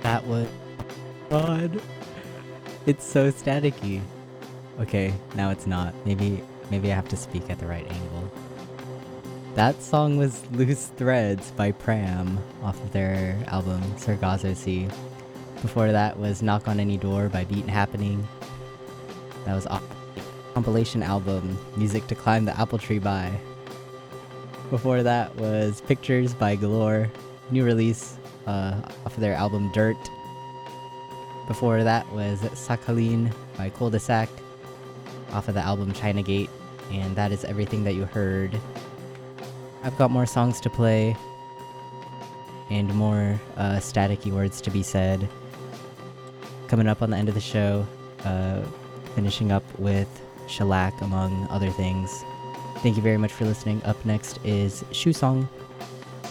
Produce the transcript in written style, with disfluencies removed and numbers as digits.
That was God. It's so staticky. Okay, now it's not. Maybe I have to speak at the right angle. That song was Loose Threads by Pram off of their album Sargasso Sea. Before that was Knock on Any Door by Beat Happening. That was off the compilation album Music to Climb the Apple Tree by. Before that was Pictures by Galore, new release off of their album Dirt. Before that was Sakhalin by Cul-de-sac off of the album China Gate, and that is everything that you heard. I've got more songs to play and more staticky words to be said. Coming up on the end of the show, finishing up with Shellac, among other things. Thank you very much for listening. Up next is Shoe Song